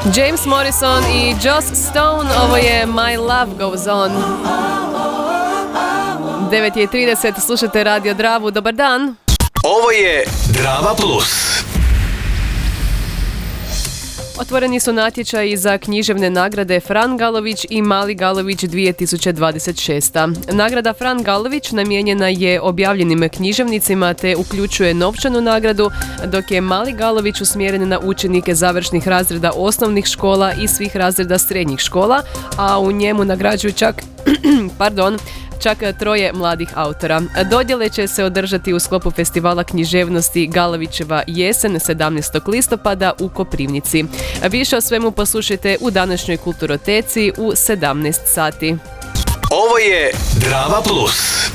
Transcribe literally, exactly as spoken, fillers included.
James Morrison i Joss Stone, ovo je My Love Goes On. devet je trideset, slušate Radio Dravu, dobar dan. Ovo je Drava Plus. Otvoreni su natječaji za književne nagrade Fran Galović i Mali Galović dvije tisuće dvadeset šesta. Nagrada Fran Galović namijenjena je objavljenim književnicima te uključuje novčanu nagradu, dok je Mali Galović usmjeren na učenike završnih razreda osnovnih škola i svih razreda srednjih škola, a u njemu nagrađuju čak pardon, čak troje mladih autora. Dodjele će se održati u sklopu festivala književnosti Galovićeva jesen sedamnaestog listopada u Koprivnici. Više o svemu poslušajte u današnjoj Kulturoteci u sedamnaest sati. Ovo je Drava Plus.